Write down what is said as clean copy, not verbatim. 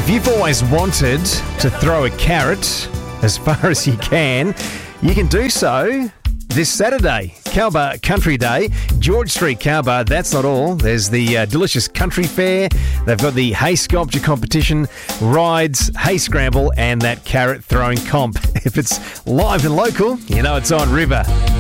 If you've always wanted to throw a carrot as far as you can do so this Saturday. Cowbar Country Day, George Street Cowbar. That's not all. There's the delicious country fair. They've got the hay sculpture competition, rides, hay scramble, and that carrot throwing comp. If it's live and local, you know it's on River.